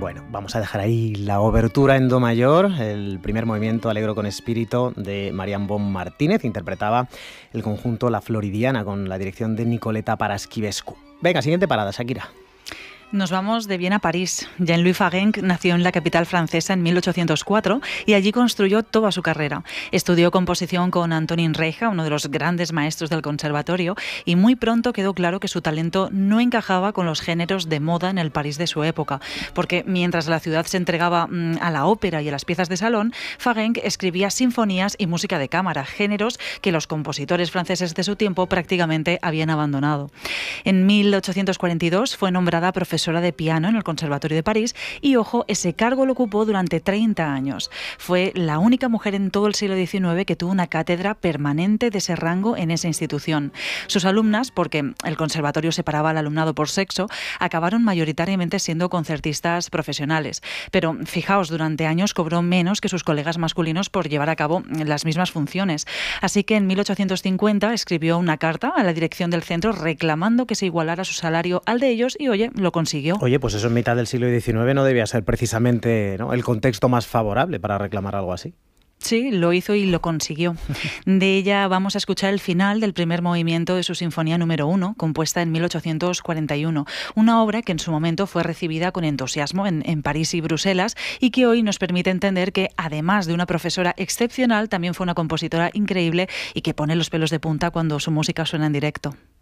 Bueno, vamos a dejar ahí la obertura en do mayor, el primer movimiento Alegro con espíritu de Marian Bon Martínez. Interpretaba el conjunto La Floridiana con la dirección de Nicoleta Paraschivescu. Venga, siguiente parada, Shakira. Nos vamos de Viena a París. Jean-Louis Farrenc nació en la capital francesa en 1804 y allí construyó toda su carrera. Estudió composición con Antonin Reicha, uno de los grandes maestros del conservatorio, y muy pronto quedó claro que su talento no encajaba con los géneros de moda en el París de su época, porque mientras la ciudad se entregaba a la ópera y a las piezas de salón, Farrenc escribía sinfonías y música de cámara, géneros que los compositores franceses de su tiempo prácticamente habían abandonado. En 1842 fue nombrada profesora de piano en el Conservatorio de París y, ojo, ese cargo lo ocupó durante 30 años. Fue la única mujer en todo el siglo XIX que tuvo una cátedra permanente de ese rango en esa institución. Sus alumnas, porque el conservatorio separaba al alumnado por sexo, acabaron mayoritariamente siendo concertistas profesionales. Pero, fijaos, durante años cobró menos que sus colegas masculinos por llevar a cabo las mismas funciones. Así que en 1850 escribió una carta a la dirección del centro reclamando que se igualara su salario al de ellos y, oye, lo consiguió. Oye, pues eso en mitad del siglo XIX no debía ser precisamente, ¿no?, el contexto más favorable para reclamar algo así. Sí, lo hizo y lo consiguió. De ella vamos a escuchar el final del primer movimiento de su Sinfonía número 1, compuesta en 1841. Una obra que en su momento fue recibida con entusiasmo en París y Bruselas y que hoy nos permite entender que, además de una profesora excepcional, también fue una compositora increíble y que pone los pelos de punta cuando su música suena en directo.